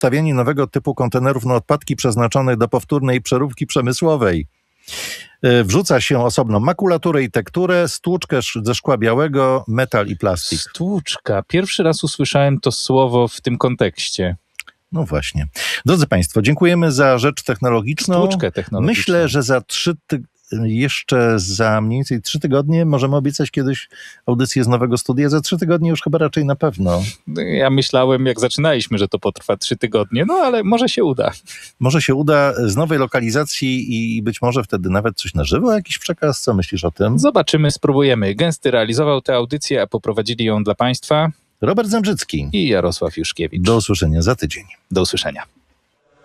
odstawianie nowego typu kontenerów na odpadki przeznaczone do powtórnej przeróbki przemysłowej. Wrzuca się osobno makulaturę i tekturę, stłuczkę ze szkła białego, metal i plastik. Stłuczka. Pierwszy raz usłyszałem to słowo w tym kontekście. No właśnie. Drodzy Państwo, dziękujemy za rzecz technologiczną. Stłuczkę technologiczną. Myślę, że jeszcze za mniej więcej 3 tygodnie możemy obiecać kiedyś audycję z nowego studia. Za 3 tygodnie już chyba raczej na pewno. Ja myślałem, jak zaczynaliśmy, że to potrwa 3 tygodnie, no ale może się uda. Może się uda z nowej lokalizacji i być może wtedy nawet coś na żywo, jakiś przekaz. Co myślisz o tym? Zobaczymy, spróbujemy. Gęsty realizował tę audycję, a poprowadzili ją dla Państwa Robert Zembrzycki i Jarosław Juszkiewicz. Do usłyszenia za tydzień. Do usłyszenia.